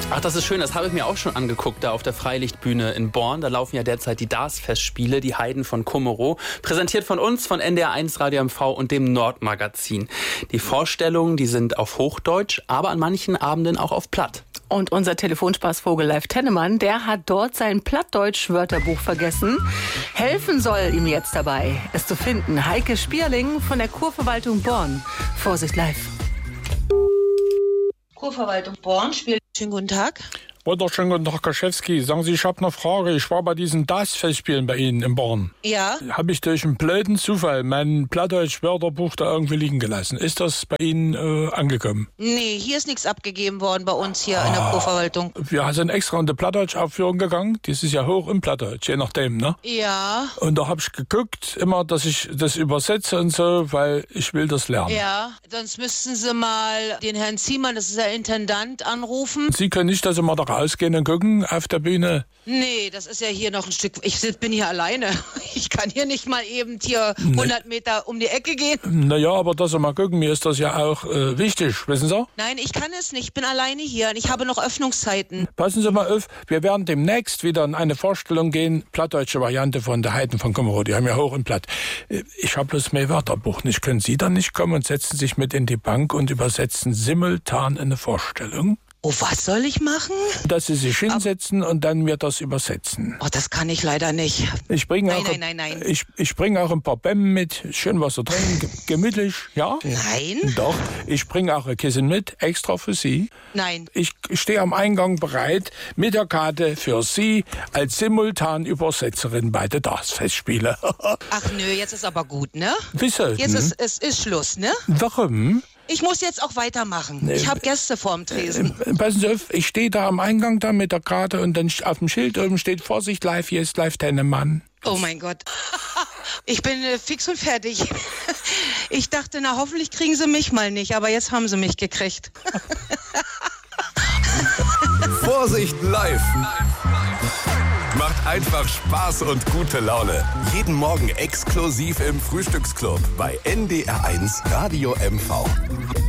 Ach, das ist schön. Das habe ich mir auch schon angeguckt, da auf der Freilichtbühne in Born. Da laufen ja derzeit die DARS-Festspiele, die Heiden von Kummerow. Präsentiert von uns, von NDR1 Radio MV und dem Nordmagazin. Die Vorstellungen, die sind auf Hochdeutsch, aber an manchen Abenden auch auf Platt. Und unser Telefonspaßvogel Leif Tennemann, der hat dort sein Plattdeutsch-Wörterbuch vergessen. Helfen soll ihm jetzt dabei, es zu finden. Heike Spierling von der Kurverwaltung Born. Vorsicht, Leif. Kurverwaltung Born spielt. Schönen guten Tag. Wunderschönen guten Tag, Kaschewski. Sagen Sie, ich habe eine Frage. Ich war bei diesen DAS-Festspielen bei Ihnen in Born. Ja. Habe ich durch einen blöden Zufall mein Plattdeutsch-Wörterbuch da irgendwie liegen gelassen. Ist das bei Ihnen angekommen? Nee, hier ist nichts abgegeben worden bei uns hier in der Kurverwaltung. Wir sind extra in die Plattdeutsch-Aufführung gegangen. Das ist ja hoch im Plattdeutsch, je nachdem, ne? Ja. Und da habe ich geguckt, immer, dass ich das übersetze und so, weil ich will das lernen. Ja, sonst müssten Sie mal den Herrn Ziemann, das ist der Intendant, anrufen. Sie können nicht, dass Sie mal da rausgehen und gucken auf der Bühne? Nee, das ist ja hier noch ein Stück. Ich bin hier alleine. Ich kann hier nicht mal eben hier 100 Meter um die Ecke gehen. Naja, aber dass Sie mal gucken, mir ist das ja auch wichtig, wissen Sie? Nein, ich kann es nicht. Ich bin alleine hier und ich habe noch Öffnungszeiten. Passen Sie mal auf, wir werden demnächst wieder in eine Vorstellung gehen, plattdeutsche Variante von der Heiden von Kummerow. Die haben ja hoch im Platt. Ich habe bloß mein Wörterbuch nicht. Können Sie dann nicht kommen und setzen sich mit in die Bank und übersetzen simultan eine Vorstellung? Oh, was soll ich machen? Dass Sie sich hinsetzen und dann mir das übersetzen. Oh, das kann ich leider nicht. Ich bringe Nein. Ich bringe auch ein paar Bämmen mit, schön was da drin, gemütlich, ja? Nein? Doch, ich bringe auch ein Kissen mit, extra für Sie. Nein. Ich stehe am Eingang bereit mit der Karte für Sie als Simultanübersetzerin bei der DARS-Festspiele. Ach nö, jetzt ist aber gut, ne? Wieso? Jetzt ist Schluss, ne? Warum? Ich muss jetzt auch weitermachen. Ich habe Gäste vorm Tresen. Passen Sie auf, ich stehe da am Eingang da mit der Karte und dann auf dem Schild oben steht Vorsicht, live, hier ist Leif Tennemann. Oh mein Gott. Ich bin fix und fertig. Ich dachte, na hoffentlich kriegen Sie mich mal nicht, aber jetzt haben Sie mich gekriegt. Vorsicht, live. Macht einfach Spaß und gute Laune. Jeden Morgen exklusiv im Frühstücksclub bei NDR1 Radio MV.